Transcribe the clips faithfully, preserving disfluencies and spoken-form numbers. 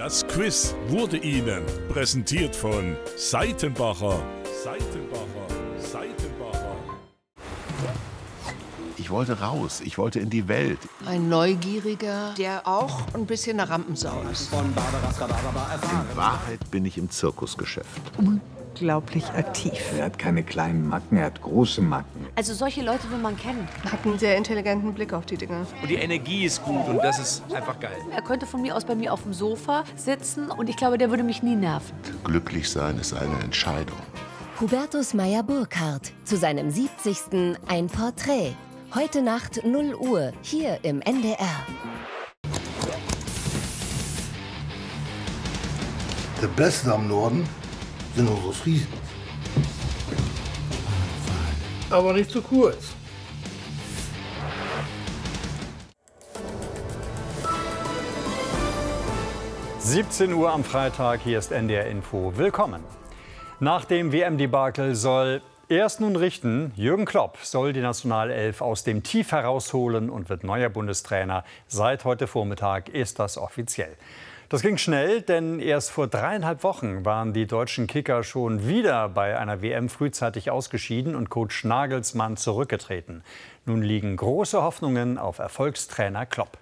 Das Quiz wurde Ihnen präsentiert von Seitenbacher. Seitenbacher, Seitenbacher. Ich wollte raus, ich wollte in die Welt. Ein Neugieriger, der auch ein bisschen eine Rampensau ist. In Wahrheit bin ich im Zirkusgeschäft. Unglaublich aktiv. Er hat keine kleinen Macken, er hat große Macken. Also solche Leute will man kennen. Hat einen sehr intelligenten Blick auf die Dinge. Und die Energie ist gut und das ist einfach geil. Er könnte von mir aus bei mir auf dem Sofa sitzen und ich glaube, der würde mich nie nerven. Glücklich sein ist eine Entscheidung. Hubertus Meyer-Burkhardt zu seinem siebzigsten Ein Porträt. Heute Nacht null Uhr, hier im N D R. Der Beste am Norden sind unsere Friesen. Aber nicht zu kurz. siebzehn Uhr am Freitag, hier ist N D R Info. Willkommen. Nach dem W M-Debakel soll erst nun richten. Jürgen Klopp soll die Nationalelf aus dem Tief herausholen und wird neuer Bundestrainer. Seit heute Vormittag ist das offiziell. Das ging schnell, denn erst vor dreieinhalb Wochen waren die deutschen Kicker schon wieder bei einer W M frühzeitig ausgeschieden und Coach Nagelsmann zurückgetreten. Nun liegen große Hoffnungen auf Erfolgstrainer Klopp.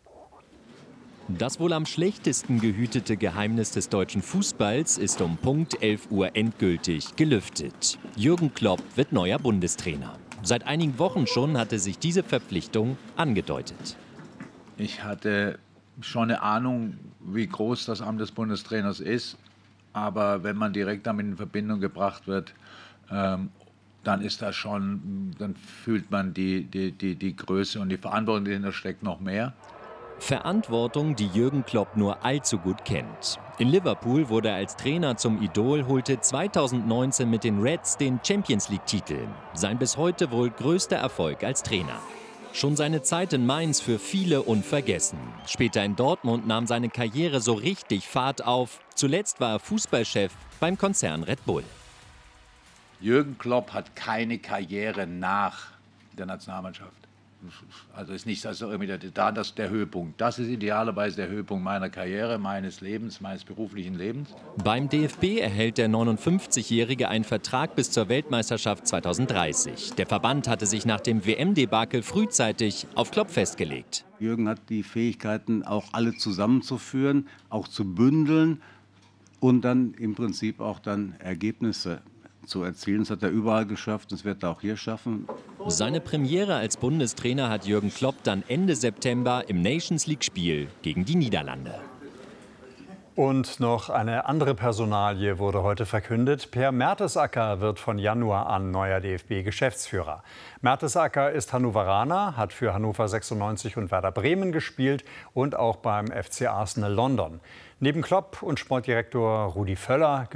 Das wohl am schlechtesten gehütete Geheimnis des deutschen Fußballs ist um Punkt elf Uhr endgültig gelüftet. Jürgen Klopp wird neuer Bundestrainer. Seit einigen Wochen schon hatte sich diese Verpflichtung angedeutet. Ich hatte schon eine Ahnung, wie groß das Amt des Bundestrainers ist. Aber wenn man direkt damit in Verbindung gebracht wird, ähm, dann ist das schon, dann fühlt man die, die, die, die Größe und die Verantwortung, die dahinter steckt, noch mehr. Verantwortung, die Jürgen Klopp nur allzu gut kennt. In Liverpool wurde er als Trainer zum Idol, holte zweitausendneunzehn mit den Reds den Champions-League-Titel. Sein bis heute wohl größter Erfolg als Trainer. Schon seine Zeit in Mainz für viele unvergessen. Später in Dortmund nahm seine Karriere so richtig Fahrt auf. Zuletzt war er Fußballchef beim Konzern Red Bull. Jürgen Klopp hat keine Karriere nach der Nationalmannschaft. Also ist nicht also irgendwie da das der Höhepunkt. Das ist idealerweise der Höhepunkt meiner Karriere, meines Lebens, meines beruflichen Lebens. Beim D F B erhält der neunundfünfzigjährige einen Vertrag bis zur Weltmeisterschaft zweitausenddreißig. Der Verband hatte sich nach dem W M-Debakel frühzeitig auf Klopp festgelegt. Jürgen hat die Fähigkeiten, auch alle zusammenzuführen, auch zu bündeln und dann im Prinzip auch dann Ergebnisse zu erzielen. Das hat er überall geschafft, das wird er auch hier schaffen. Seine Premiere als Bundestrainer hat Jürgen Klopp dann Ende September im Nations-League-Spiel gegen die Niederlande. Und noch eine andere Personalie wurde heute verkündet. Per Mertesacker wird von Januar an neuer D F B-Geschäftsführer. Mertesacker ist Hannoveraner, hat für Hannover sechsundneunzig und Werder Bremen gespielt und auch beim F C Arsenal London. Neben Klopp und Sportdirektor Rudi Völler